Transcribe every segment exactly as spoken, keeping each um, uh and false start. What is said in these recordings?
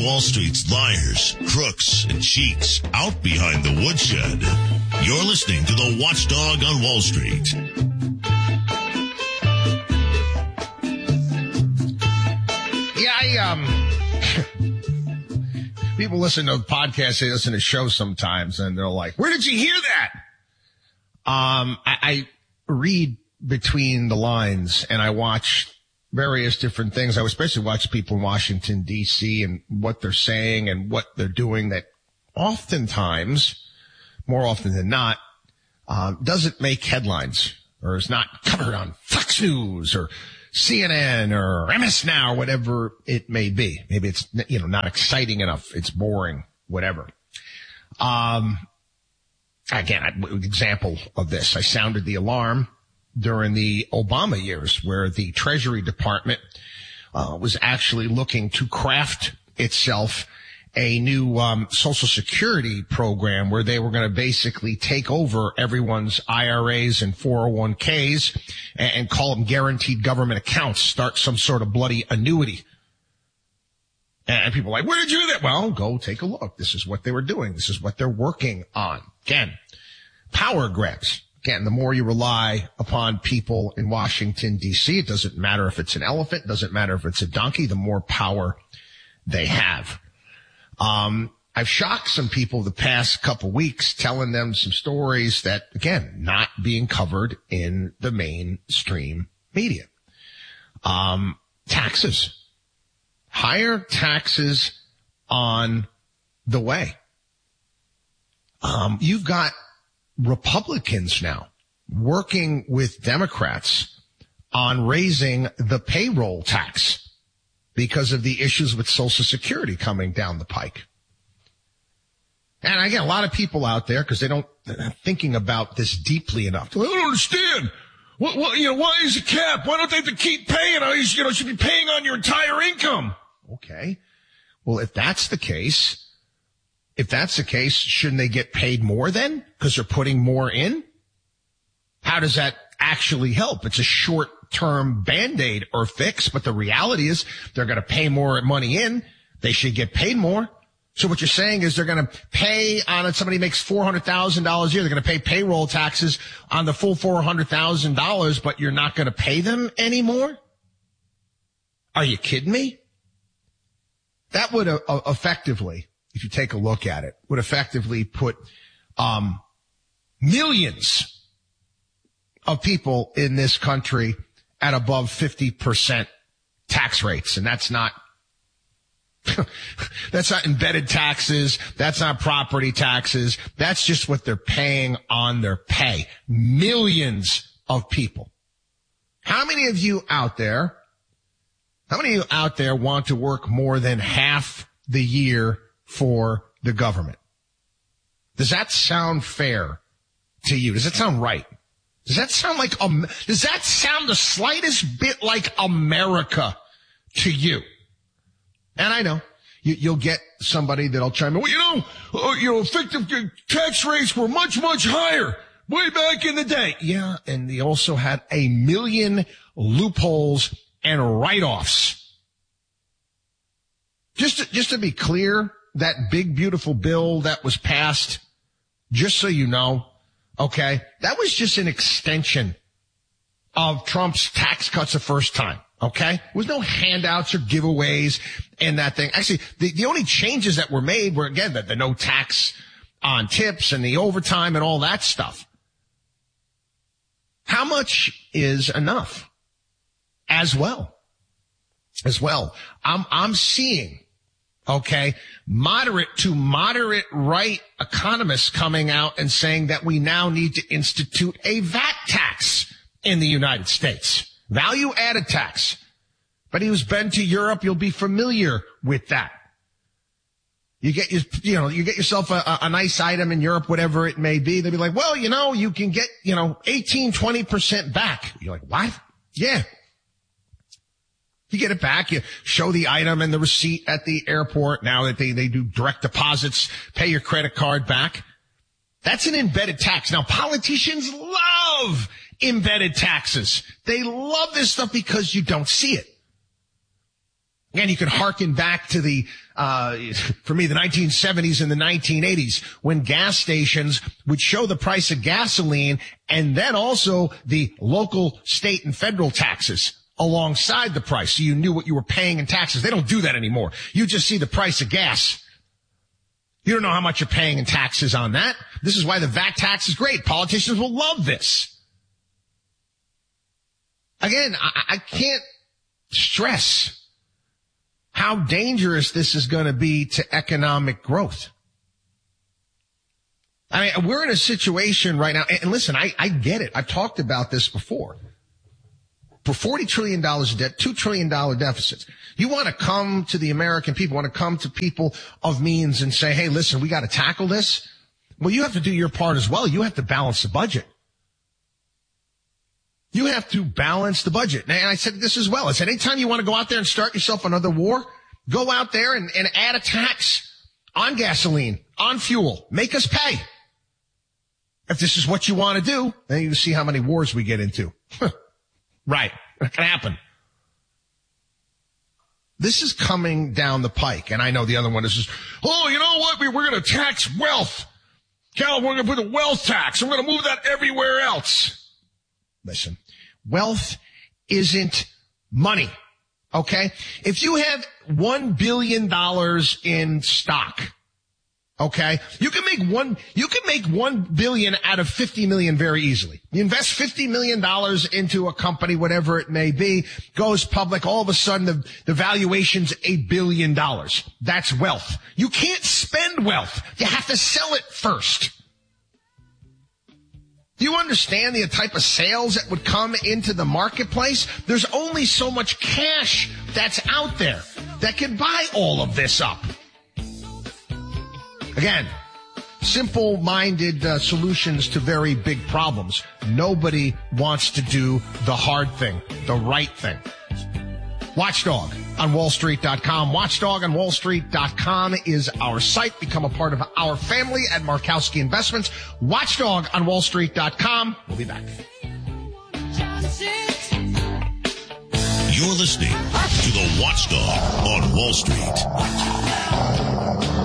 Wall Street's liars, crooks, and cheats out behind the woodshed. You're listening to the Watchdog on Wall Street. Yeah, I, um, people listen to podcasts, they listen to shows sometimes, and they're like, where did you hear that? Um, I, I read between the lines, and I watch various different things. I especially watch people in Washington, D C, and what they're saying and what they're doing that oftentimes, more often than not, uh, doesn't make headlines or is not covered on Fox News or C N N or M S Now or whatever it may be. Maybe it's, you know, not exciting enough. It's boring, whatever. Um, again, I, example of this, I sounded the alarm during the Obama years where the Treasury Department uh, was actually looking to craft itself a new um, Social Security program where they were going to basically take over everyone's I R As and four oh one k's and, and call them guaranteed government accounts, start some sort of bloody annuity. And people are like, where did you do that? Well, go take a look. This is what they were doing. This is what they're working on. Again, power grabs. Again, the more you rely upon people in Washington, D C, it doesn't matter if it's an elephant, doesn't matter if it's a donkey, the more power they have. Um, I've shocked some people the past couple weeks telling them some stories that, again, not being covered in the mainstream media. Um, taxes. Higher taxes on the way. Um, you've got Republicans now working with Democrats on raising the payroll tax because of the issues with Social Security coming down the pike. And I get a lot of people out there because they don't they're not thinking about this deeply enough. I don't understand. What, what, you know, why is a cap? Why don't they have to keep paying? I, you know, should be paying on your entire income. Okay. Well, if that's the case, If that's the case, shouldn't they get paid more then? Because they're putting more in? How does that actually help? It's a short-term Band-Aid or fix, but the reality is they're going to pay more money in. They should get paid more. So what you're saying is they're going to pay on it. Somebody makes four hundred thousand dollars a year. They're going to pay payroll taxes on the full four hundred thousand dollars, but you're not going to pay them anymore? Are you kidding me? That would uh, effectively, if you take a look at it, would effectively put um millions of people in this country at above fifty percent tax rates. And that's not, that's not embedded taxes. That's not property taxes. That's just what they're paying on their pay. Millions of people. How many of you out there, how many of you out there want to work more than half the year for the government? Does that sound fair to you? Does that sound right? Does that sound like, um, does that sound the slightest bit like America to you? And I know you, you'll get somebody that'll chime in. Well, you know, uh, you know, effective tax rates were much, much higher way back in the day. Yeah. And they also had a million loopholes and write-offs. Just to, just to be clear, that big, beautiful bill that was passed, just so you know, okay, that was just an extension of Trump's tax cuts the first time, okay? There was no handouts or giveaways in that thing. Actually, the, the only changes that were made were, again, the, the no tax on tips and the overtime and all that stuff. How much is enough? As well. As well. I'm, I'm seeing, okay, moderate to moderate right economists coming out and saying that we now need to institute a V A T tax in the United States. Value added tax. But who's been to Europe, you'll be familiar with that. You get, your, you know, you get yourself a, a nice item in Europe, whatever it may be. They'll be like, well, you know, you can get, you know, eighteen, twenty percent back. You're like, what? Yeah. You get it back. You show the item and the receipt at the airport. Now that they, they do direct deposits, pay your credit card back. That's an embedded tax. Now, politicians love embedded taxes. They love this stuff because you don't see it. Again, you can hearken back to the, uh, for me, the nineteen seventies and the nineteen eighties when gas stations would show the price of gasoline and then also the local, state, and federal taxes alongside the price. So you knew what you were paying in taxes. They don't do that anymore. You just see the price of gas. You don't know how much you're paying in taxes on that. This is why the V A T tax is great. Politicians will love this. Again, I, I can't stress how dangerous this is going to be to economic growth. I mean, we're in a situation right now, and listen, I, I get it. I've talked about this before. For forty trillion dollars of debt, two trillion dollars deficits, you want to come to the American people, want to come to people of means and say, hey, listen, we got to tackle this. Well, you have to do your part as well. You have to balance the budget. You have to balance the budget. And I said this as well. I said, anytime you want to go out there and start yourself another war, go out there and, and add a tax on gasoline, on fuel. Make us pay. If this is what you want to do, then you see how many wars we get into. Right. That can happen. This is coming down the pike. And I know the other one is just, oh, you know what? We, we're going to tax wealth. Cal, we're going to put a wealth tax. We're going to move that everywhere else. Listen, wealth isn't money, okay? If you have one billion dollars in stock, okay, you can make one, you can make one billion out of fifty million very easily. You invest fifty million dollars into a company, whatever it may be, goes public, all of a sudden the, the valuation's a billion dollars. That's wealth. You can't spend wealth. You have to sell it first. Do you understand the type of sales that would come into the marketplace? There's only so much cash that's out there that can buy all of this up. Again, simple-minded uh, solutions to very big problems. Nobody wants to do the hard thing, the right thing. Watchdog on wall street dot com. Watchdog on wall street dot com is our site. Become a part of our family at Markowski Investments. Watchdog on wall street dot com. We'll be back. You're listening to the Watchdog on Wall Street.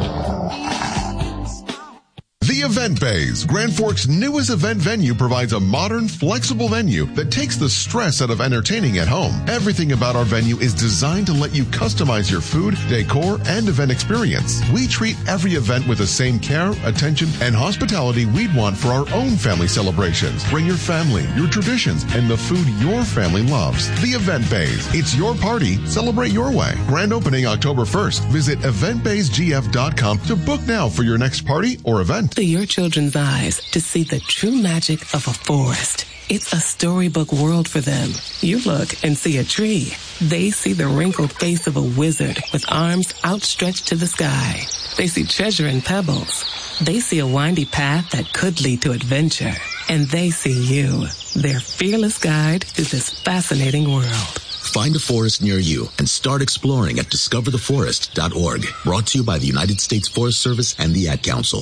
The Event Bays, Grand Forks' newest event venue, provides a modern, flexible venue that takes the stress out of entertaining at home. Everything about our venue is designed to let you customize your food, decor, and event experience. We treat every event with the same care, attention, and hospitality we'd want for our own family celebrations. Bring your family, your traditions, and the food your family loves. The Event Bays. It's your party. Celebrate your way. Grand opening October first. Visit event bays g f dot com to book now for your next party or event. To your children's eyes to see the true magic of a forest. It's a storybook world for them. You look and see a tree. They see the wrinkled face of a wizard with arms outstretched to the sky. They see treasure in pebbles. They see a windy path that could lead to adventure. And they see you, their fearless guide through this fascinating world. Find a forest near you and start exploring at discover the forest dot org. Brought to you by the United States Forest Service and the Ad Council.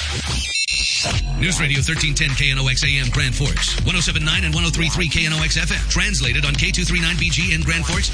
News Radio thirteen ten K N O X A M Grand Forks, one oh seven point nine and one oh three point three K N O X F M. Translated on K two thirty-nine B G in Grand Forks.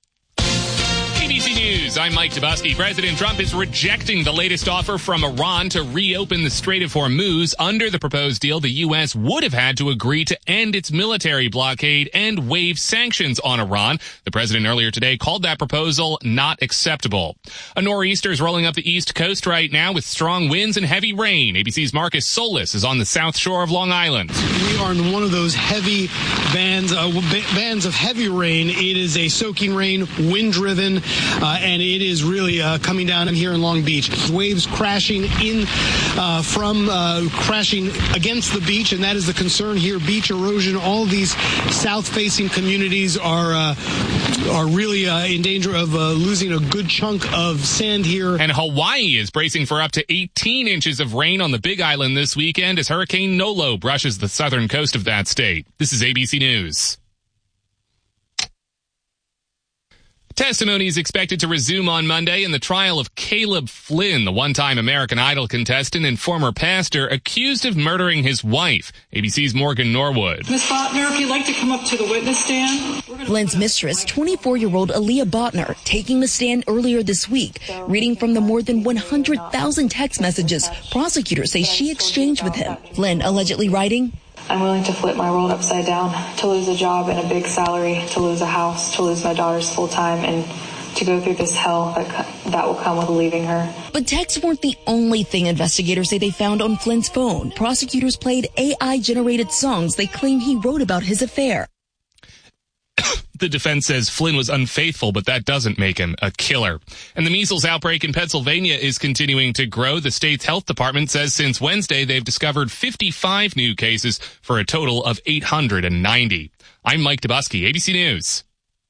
A B C News, I'm Mike Tabusky. President Trump is rejecting the latest offer from Iran to reopen the Strait of Hormuz. Under the proposed deal, the U S would have had to agree to end its military blockade and waive sanctions on Iran. The president earlier today called that proposal not acceptable. A nor'easter is rolling up the East Coast right now with strong winds and heavy rain. A B C's Marcus Solis is on the south shore of Long Island. We are in one of those heavy bands, uh, bands of heavy rain. It is a soaking rain, wind-driven. Uh, and it is really uh, coming down here in Long Beach. Waves crashing in uh, from uh, crashing against the beach, and that is the concern here. Beach erosion. All of these south-facing communities are uh, are really uh, in danger of uh, losing a good chunk of sand here. And Hawaii is bracing for up to eighteen inches of rain on the Big Island this weekend as Hurricane Nolo brushes the southern coast of that state. This is A B C News. Testimony is expected to resume on Monday in the trial of Caleb Flynn, the one-time American Idol contestant and former pastor accused of murdering his wife. A B C's Morgan Norwood. Miz Faulkner, if you'd like to come up to the witness stand. We're gonna Flynn's mistress, twenty-four-year-old Aaliyah Botner, taking the stand earlier this week, reading from the more than one hundred thousand text messages prosecutors say she exchanged with him. Flynn allegedly writing, I'm willing to flip my world upside down, to lose a job and a big salary, to lose a house, to lose my daughter's full time, and to go through this hell that, that will come with leaving her. But texts weren't the only thing investigators say they found on Flynn's phone. Prosecutors played A I-generated songs they claim he wrote about his affair. The defense says Flynn was unfaithful, but that doesn't make him a killer. And the measles outbreak in Pennsylvania is continuing to grow. The state's health department says since Wednesday, they've discovered fifty-five new cases for a total of eight hundred ninety. I'm Mike Dubusky, A B C News.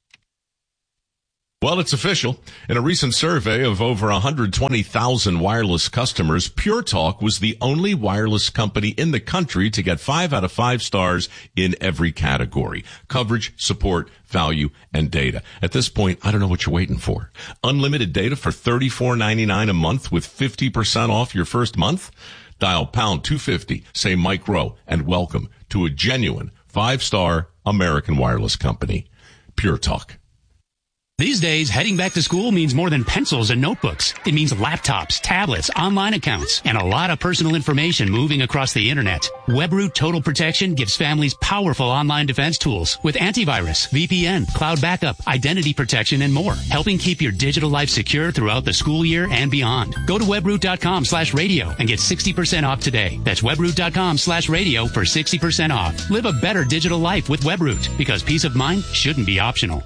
Well, it's official. In a recent survey of over one hundred twenty thousand wireless customers, Pure Talk was the only wireless company in the country to get five out of five stars in every category: coverage, support, value, and data. At this point, I don't know what you're waiting for. Unlimited data for thirty-four ninety-nine a month with fifty percent off your first month? Dial pound two fifty, say Mike Rowe, and welcome to a genuine five-star American wireless company. Pure Talk. These days, heading back to school means more than pencils and notebooks. It means laptops, tablets, online accounts, and a lot of personal information moving across the internet. WebRoot Total Protection gives families powerful online defense tools with antivirus, V P N, cloud backup, identity protection, and more, helping keep your digital life secure throughout the school year and beyond. Go to webroot.com slash radio and get sixty percent off today. That's webroot.com slash radio for sixty percent off. Live a better digital life with WebRoot, because peace of mind shouldn't be optional.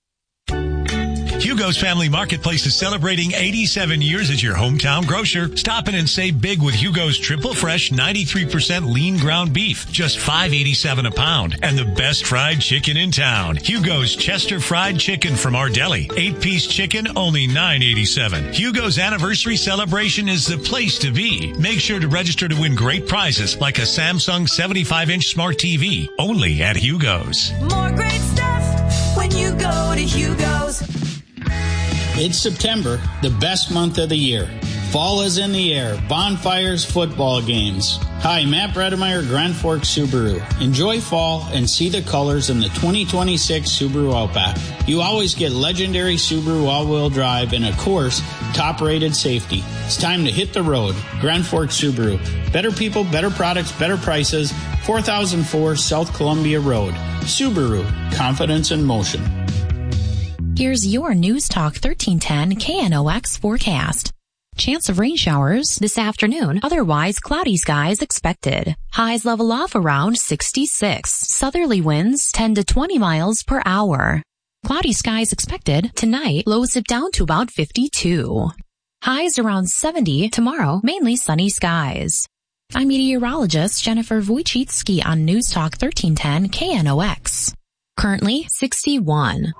Hugo's Family Marketplace is celebrating eighty-seven years as your hometown grocer. Stop in and save big with Hugo's Triple Fresh ninety-three percent lean ground beef, just five eighty-seven a pound, and the best fried chicken in town. Hugo's Chester Fried Chicken from our deli, eight-piece chicken, only nine eighty-seven. Hugo's anniversary celebration is the place to be. Make sure to register to win great prizes like a Samsung seventy-five inch smart T V, only at Hugo's. More great stuff when you go to Hugo's. It's September, the best month of the year. Fall is in the air. Bonfires, football games. Hi, Matt Bredemeyer, Grand Forks Subaru. Enjoy fall and see the colors in the twenty twenty-six Subaru Outback. You always get legendary Subaru all-wheel drive and, of course, top-rated safety. It's time to hit the road. Grand Forks Subaru. Better people, better products, better prices. four thousand four South Columbia Road. Subaru. Confidence in motion. Here's your News Talk thirteen ten K N O X forecast. Chance of rain showers this afternoon, otherwise cloudy skies expected. Highs level off around sixty-six. Southerly winds ten to twenty miles per hour. Cloudy skies expected tonight, lows dip down to about fifty-two. Highs around seventy tomorrow, mainly sunny skies. I'm meteorologist Jennifer Wojcicki on News Talk thirteen ten K N O X. Currently sixty-one.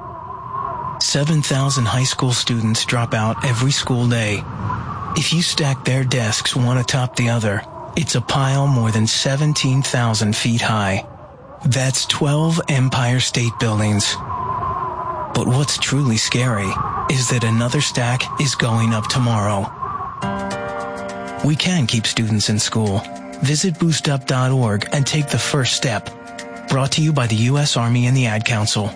seven thousand high school students drop out every school day. If you stack their desks one atop the other, it's a pile more than seventeen thousand feet high. That's twelve Empire State Buildings. But what's truly scary is that another stack is going up tomorrow. We can keep students in school. Visit boost up dot org and take the first step. Brought to you by the U S Army and the Ad Council.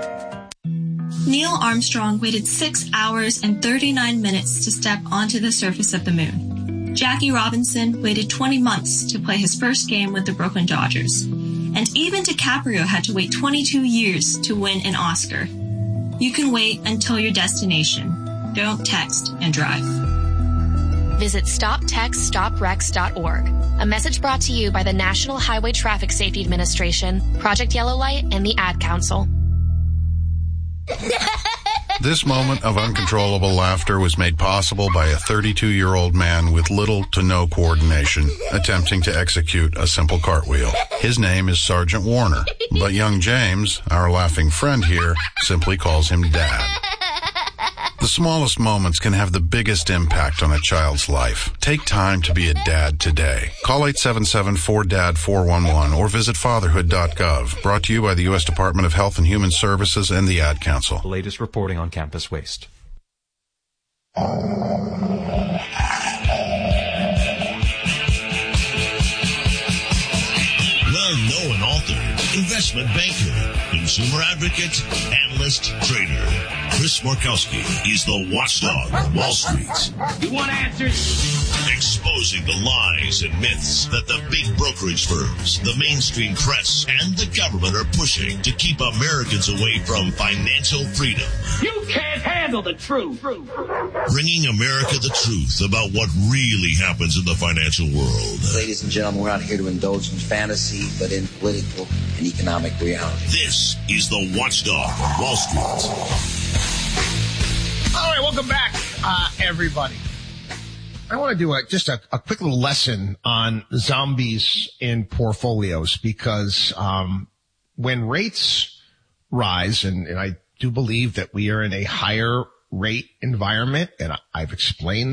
Neil Armstrong waited six hours and thirty-nine minutes to step onto the surface of the moon. Jackie Robinson waited twenty months to play his first game with the Brooklyn Dodgers. And even DiCaprio had to wait twenty-two years to win an Oscar. You can wait until your destination. Don't text and drive. Visit stop text stop wrecks dot org. A message brought to you by the National Highway Traffic Safety Administration, Project Yellow Light, and the Ad Council. This moment of uncontrollable laughter was made possible by a thirty-two-year-old man with little to no coordination attempting to execute a simple cartwheel. His name is Sergeant Warner, but young James, our laughing friend here, simply calls him Dad. The smallest moments can have the biggest impact on a child's life. Take time to be a dad today. Call eight seven seven four D A D four one one or visit fatherhood dot gov. Brought to you by the U S Department of Health and Human Services and the Ad Council. The latest reporting on campus waste. Well-known author, investor investment banker, consumer advocate, analyst, trader. Chris Markowski is the watchdog on Wall Street. You want answers? Exposing the lies and myths that the big brokerage firms, the mainstream press, and the government are pushing to keep Americans away from financial freedom. You can't handle the truth. Bringing America the truth about what really happens in the financial world. Ladies and gentlemen, we're not here to indulge in fantasy, but in political and economic reality. This is the Watchdog on Wall Street. All right, welcome back, uh, everybody. I want to do a, just a, a quick little lesson on zombies in portfolios because um, when rates rise, and, and I do believe that we are in a higher rate environment, and I've explained